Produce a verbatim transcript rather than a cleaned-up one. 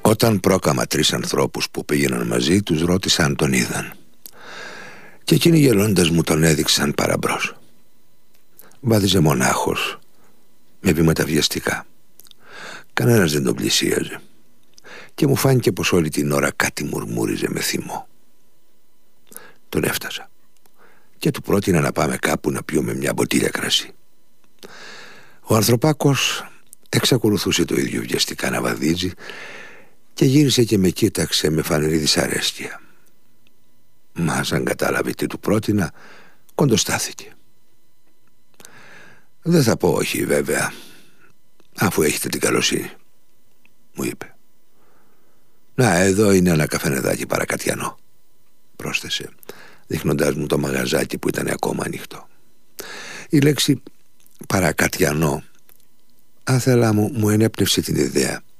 Όταν πρόκαμα τρεις ανθρώπους που πήγαιναν μαζί, τους ρώτησα αν τον είδαν. Και εκείνοι γελώντας μου τον έδειξαν παραμπρός. Βάδιζε μονάχος, με βήματα βιαστικά. Κανένας δεν τον πλησίαζε. Και μου φάνηκε πως όλη την ώρα κάτι μουρμούριζε με θυμό. Τον έφτασα και του πρότεινα να πάμε κάπου να πιούμε μια μποτήλια κρασί. Ο ανθρωπάκος εξακολουθούσε το ίδιο βιαστικά να βαδίζει και γύρισε και με κοίταξε με φανερή δυσαρέσκεια. Μα σαν κατάλαβε τι του πρότεινα, κοντοστάθηκε. «Δεν θα πω όχι βέβαια, αφού έχετε την καλοσύνη», μου είπε. «Να, εδώ είναι ένα καφενεδάκι παρακατιανό», πρόσθεσε, δείχνοντάς μου το μαγαζάκι που ήταν ακόμα ανοιχτό. Η λέξη παρακατιανό άθελα μου μου ενέπνευσε την ιδέα